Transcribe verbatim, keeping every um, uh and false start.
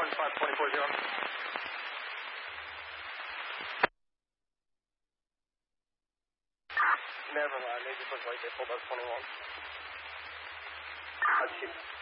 one five two four zero. Never mind, they just look like they pulled up twenty-one. I'll shoot.